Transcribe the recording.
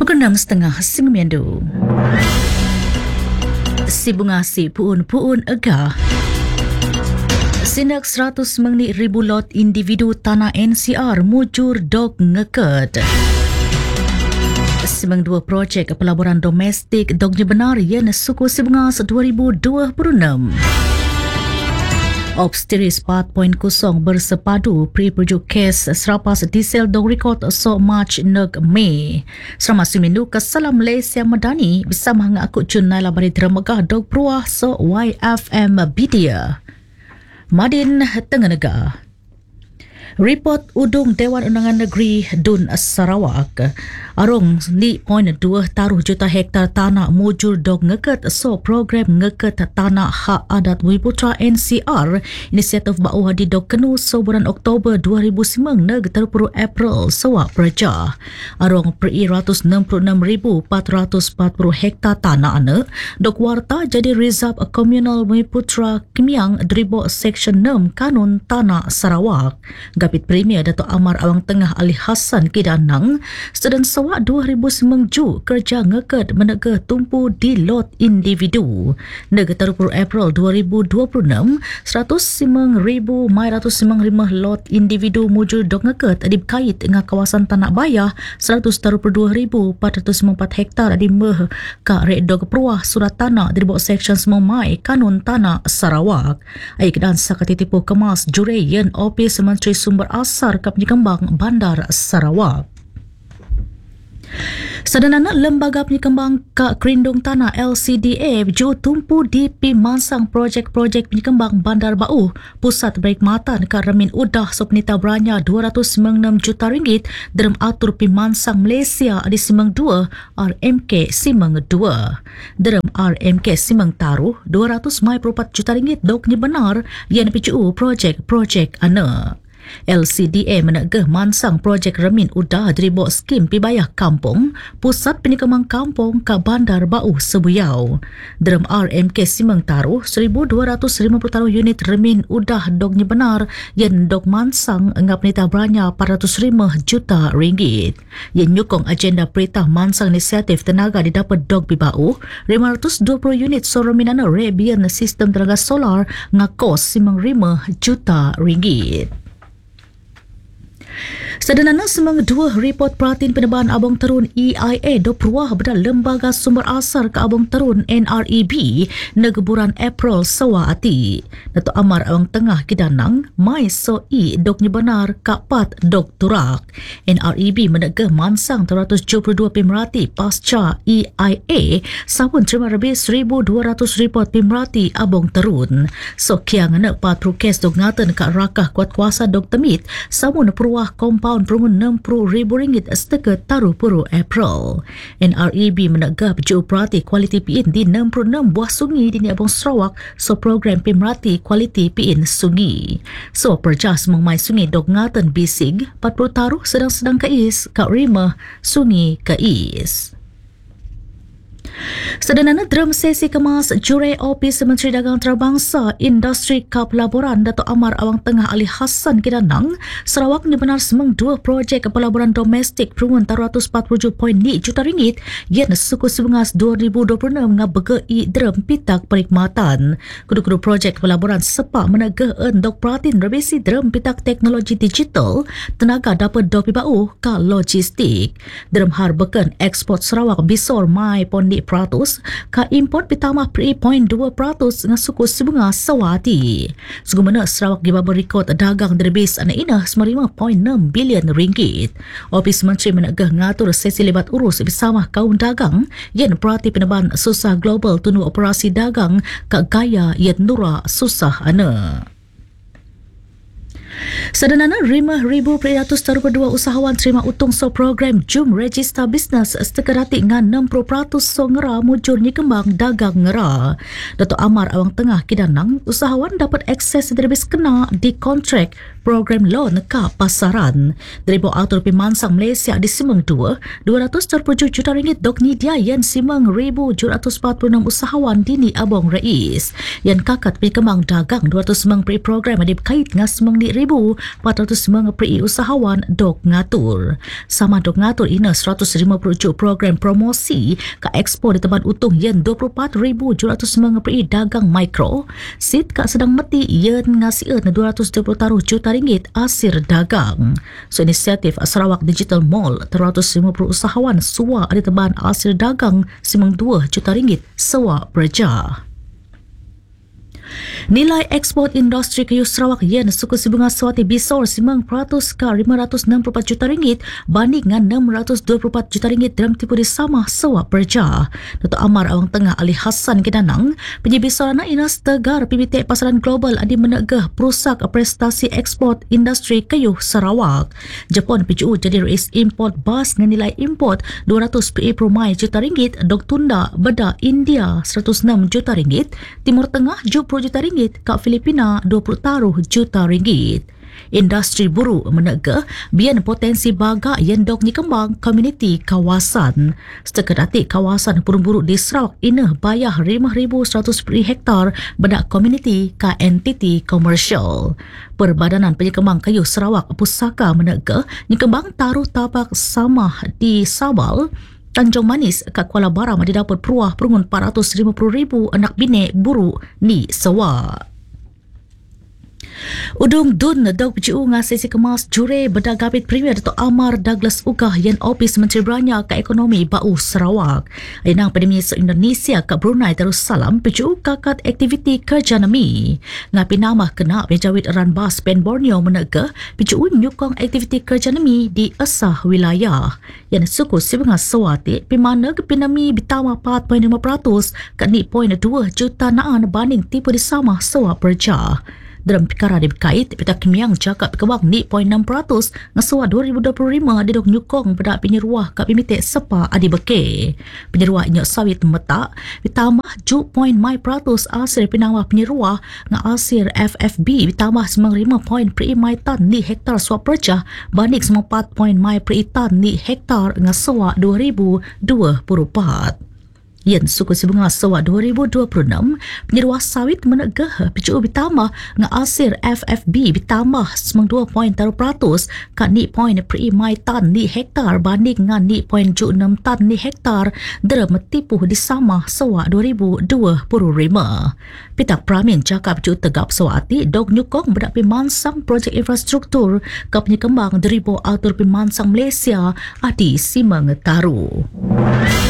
Pukul 6.30 Singmendu. Si bunga si puun ega. Sindak 100 ribu lot individu tanah NCR mujur dog ngeket. Semang dua projek pelaburan domestik dognya benar yang suku Sibunga 2026. Obsteris 4.0 bersepadu pre-pujuk kes serapas diesel dog rekod so March neg Mei. Selama seminggu kesalam Malaysia Madani bersama ngakut cun naila bari termegah dog peruah so YFM Bidia. Madin Tengganaga. Report Udung Dewan Undangan Negeri Dun Sarawak. Arong 2.2 taruh juta hektar tanah mujur dog ngeket so program ngeket tanah hak adat Wiputra NCR inisiatif bau di dog kenu so bulan Oktober 2009 neg terpuru April sewak perja. Arong per 166,440 hektar tanah ane dog warta jadi reserve communal Wiputra Kimiang Dribok Section 6 Kanun Tanah Sarawak. Gapit Premier Dato' Amar Awang Tengah Ali Hassan Kidanang sedang sewak 2009 kerja ngeket menegah tumpu di lot individu. Nega terpuru April 2026, 105,105 lot individu mujur dog ngeket dikait dengan kawasan Tanah Bayah 132,404 hektar di meh ka rek dog peruah surat tanah di bawah Section Semamai Kanun Tanah Sarawak. Aik dan sakatitipu kemas Jureyen Opis Menteri Sumber Asar Kap Penyekembang Bandar Sarawak. Sadanana Lembaga Penyekembang Kak Kerindung Tanah LCDA ju tumpu di pimansang projek-projek penyekembang Bandar Bau Pusat Perkhidmatan Kak Remin Udah Sopnita Beranya RM296 juta dalam atur pimansang Malaysia di Simeng 2 RMK Simeng 2. Dalam RMK Simeng Taruh RM200 juta dok ni benar yang PCU projek-projek ana. LCDA menegah mansang projek Remin Udah dribok skim pibayah kampung Pusat Penyekembang Kampung ke Bandar Bau Sebuyau. Dalam RMK Simeng Taruh 1,250 unit Remin Udah dognya benar yang dog mansang ngap nita beranya RM405 juta. Yang nyukong agenda perintah mansang inisiatif tenaga didapat dog bibau 520 unit so Reminana Rebian sistem tenaga solar ngakos RM5 juta. Sadanana semang dua report perhatian penerbangan Abang Terun EIA do peruah berdal Lembaga Sumber Asar ke Abang Terun NREB negeburan April sewati. Dato' Amar Abang Tengah Kidanang mai so i doknya benar kapat dok turak. NREB menegah mansang 372 pemerhati pasca EIA sabun terima lebih 1,200 report pemerhati Abang Terun. So kiang anak 40 kes dok ngaten kat rakah kuat kuasa dok temit sabun peruah kompaun perungun RM60,000 seteka taruh puru April. NREB menegah peju perhati kualiti piin di 66 buah sungi di Abang Sarawak so program pemerhati kualiti piin sungi. So perjas mengmai sungi dok ngaten bisig 40 taruh sedang-sedang kais kat Rimah sungi kais. Sadanana dalam sesi kemas Jurei Opis Menteri Dagang Antarabangsa Industri Kap Pelaburan Dato' Amar Awang Tengah Ali Hassan Kidanang Sarawak ni benar semang dua projek pelaburan domestik perungun RM140.2 juta yang suku Sibungas 2026 ngabega i dalam pitak perkhidmatan. Kudu-kudu projek pelaburan sepak menegah dok perhatian revisi dalam pitak teknologi digital tenaga dapat dok bau ka logistik. Dalam harbekan ekspor Sarawak bisor mai pondi peratus ka import ditambah 3.2% dengan suku Sibunga sewati. Segumana Sarawak dibawa rekod dagang derbis anak inah RM5.6 bilion. Ofis Menteri menegah ngatur sesi lebat urus bersama kaum dagang yang perhati penerbangan susah global tunu operasi dagang ka gaya yang nura susah ana. Sadanana 5,202 usahawan terima utung so program Jum Register Bisnes seteka ratik dengan 60% so ngera mujur kembang dagang ngera. Dato' Amar Awang Tengah Kidanang, usahawan dapat akses derbis kena di kontrak program loan ka pasaran. Dari bawah atur pimansang Malaysia di Simeng 2, RM240 juta dok nidiayan Simeng 1,746 usahawan dini Abang Rais. Yang kakat penyekembang dagang 200 semang program dikait dengan Simeng ni 450 usahawan dok ngatur. Sama dok ngatur ina 150 program promosi ke ekspor di tempat utung yen 24,750 dagang mikro. Sit kak sedang meti yen ngasih 220 taruh juta ringgit asir dagang. So inisiatif Sarawak Digital Mall 350 usahawan suwa di teban asir dagang 2 juta ringgit sewa berja. Nilai ekspor industri kayu Sarawak yen suku sibunga Swati Bisor 9% ke 564 juta ringgit banding dengan 624 juta ringgit dalam tipu di sama sewa perja. Dato' Amar Awang Tengah Ali Hassan Kedanang, penyebisar anak Inas Tegar PBT Pasaran Global adi menegah perusak prestasi ekspor industri kayu Sarawak. Jepun PJU jadi rais import bas dengan nilai import 200 juta ringgit, dok tunda beda India 106 juta ringgit, Timur Tengah 70 juta ringgit, kat Filipina 20 taruh juta ringgit. Industri buru menegah bian potensi baga yang dok dikembang komuniti kawasan. Setakat atik kawasan buru di Sarawak ina bayar 5,100 per hektar bedak komuniti ka entiti komersial. Perbadanan Penyekembang Kayu Sarawak Pusaka menegah dikembang taruh tapak sama di Sabal Tanjung Manis kat Kuala Baram ada dapat peruah perungun 450,000 anak bine buru ni sewa. Udung Dun Dok PJU ngasih kemas jure bedagapit Premier Dato' Amar Douglas Ugah yang Ofis Menteri Beranya ke Ekonomi Bau Sarawak. Inang Perdana Menteri Indonesia ke Brunei Darussalam PJU kakat aktiviti kerja nami. Ngapi nama kena Pejawit Eran Bas Pen Borneo menegah PJU nyukong aktiviti kerja nami di asah wilayah. Yang suku Sibunga Swati pimana ke pinami bitama 4.5% ke 0.2 juta naan banding tipu di sama sewa perja. Dalam perkara dikait, Peta Kimiang cakap kebang 0.6% ngasua 2025 didok nyukong pada penyeruah kat pimitik sepa adi beke. Penyeruah inyok sawit metak, ditambah 2.5% asir pinambah penyeruah nga asir FFB ditambah 95.5 tan ni hektar suap percah banding 4.5 tan ni hektar ngasua 2024. Yen suku sibunga sewa 2026, penyeruah sawit menegah PJU ditambah nga asir FFB ditambah 92.3% kat 0.5 tan ni hektar banding dengan 0.6 tan ni hektar dalam tipuh di sama sewa 2025. Pitak Pramin cakap PJU tegap sewati dog nyukong bedak pimansang projek infrastruktur ke penyekembang deribu atur pimansang Malaysia adi Simang Taru.